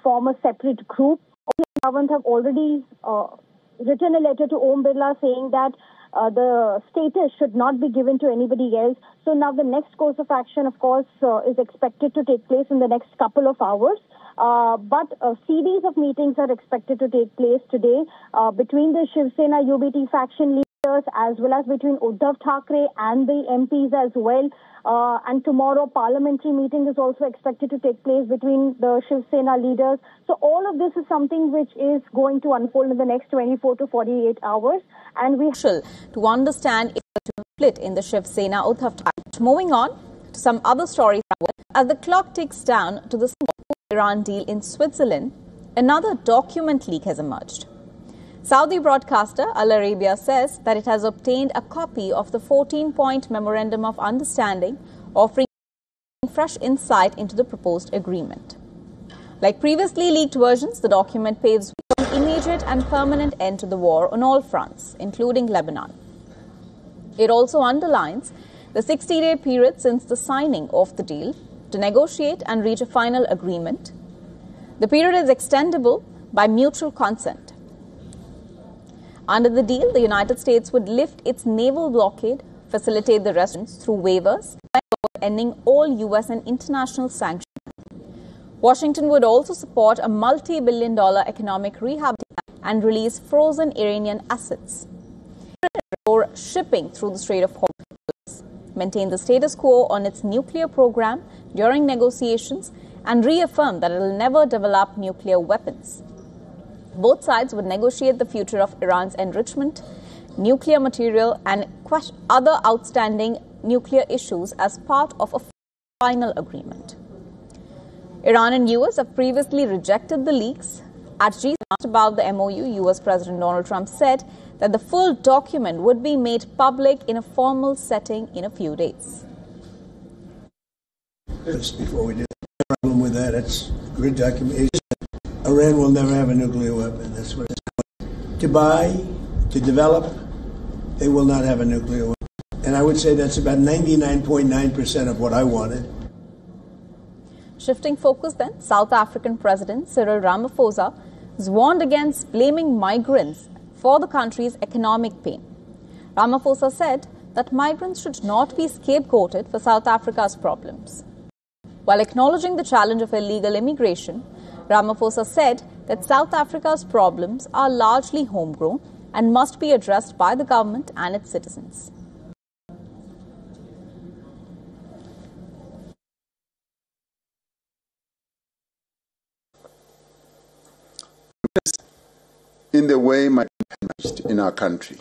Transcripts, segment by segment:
form a separate group. The government have already written a letter to Om Birla saying that the status should not be given to anybody else. So now the next course of action, of course, is expected to take place in the next couple of hours. But a series of meetings are expected to take place today between the Shiv Sena UBT faction leaders as well as between Uddhav Thackeray and the MPs as well. And tomorrow, parliamentary meeting is also expected to take place between the Shiv Sena leaders. So all of this is something which is going to unfold in the next 24 to 48 hours. And we to understand if the split in the Shiv Sena Uddhav Thackeray. Moving on to some other stories. As the clock ticks down to the Iran deal in Switzerland, another document leak has emerged. Saudi broadcaster Al Arabiya says that it has obtained a copy of the 14-point Memorandum of Understanding, offering fresh insight into the proposed agreement. Like previously leaked versions, the document paves an immediate and permanent end to the war on all fronts, including Lebanon. It also underlines the 60-day period since the signing of the deal to negotiate and reach a final agreement. The period is extendable by mutual consent. Under the deal, the United States would lift its naval blockade, facilitate the residence through waivers, ending all U.S. and international sanctions. Washington would also support a multi-billion-dollar economic rehabilitation and release frozen Iranian assets. Or shipping through the Strait of Hormuz, maintain the status quo on its nuclear program during negotiations, and reaffirm that it will never develop nuclear weapons. Both sides would negotiate the future of Iran's enrichment, nuclear material, and other outstanding nuclear issues as part of a final agreement. Iran and U.S. have previously rejected the leaks. At G7 about the MOU, U.S. President Donald Trump said that the full document would be made public in a formal setting in a few days. Just before we do, the problem with that, it's good documentation. Iran will never have a nuclear weapon. That's what it's to buy, to develop. They will not have a nuclear weapon. And I would say that's about 99.9% of what I wanted. Shifting focus then, South African President Cyril Ramaphosa has warned against blaming migrants for the country's economic pain. Ramaphosa said that migrants should not be scapegoated for South Africa's problems. While acknowledging the challenge of illegal immigration, Ramaphosa said that South Africa's problems are largely homegrown and must be addressed by the government and its citizens. In the way managed in our country,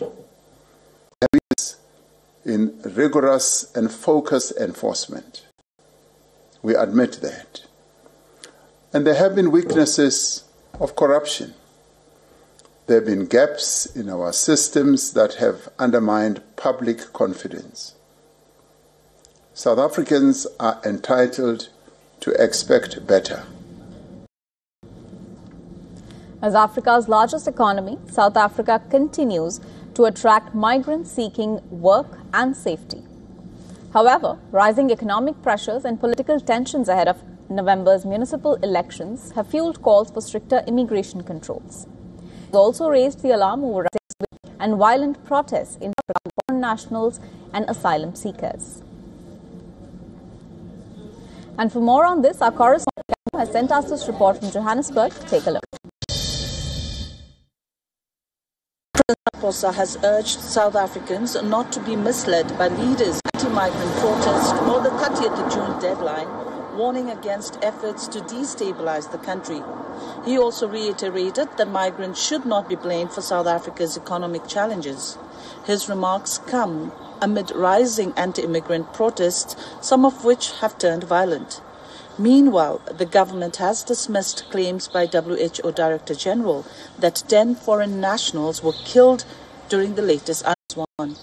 in rigorous and focused enforcement. We admit that. And there have been weaknesses of corruption. There have been gaps in our systems that have undermined public confidence. South Africans are entitled to expect better. As Africa's largest economy, South Africa continues to attract migrants seeking work and safety. However, rising economic pressures and political tensions ahead of November's municipal elections have fueled calls for stricter immigration controls. It also raised the alarm over and violent protests in foreign nationals and asylum seekers. And for more on this, our correspondent has sent us this report from Johannesburg. Take a look. Ramaphosa has urged South Africans not to be misled by leaders' anti-migrant protests or the 30th of June deadline, warning against efforts to destabilize the country. He also reiterated that migrants should not be blamed for South Africa's economic challenges. His remarks come amid rising anti-immigrant protests, some of which have turned violent. Meanwhile, the government has dismissed claims by WHO Director General that 10 foreign nationals were killed during the latest one.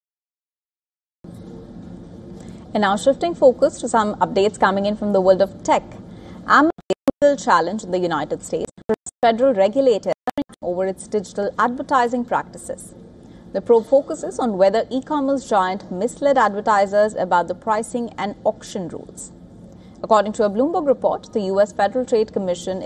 And now shifting focus to some updates coming in from the world of tech. Amazon will challenge the United States federal regulator over its digital advertising practices. The probe focuses on whether e-commerce giant misled advertisers about the pricing and auction rules. According to a Bloomberg report, the U.S. Federal Trade Commission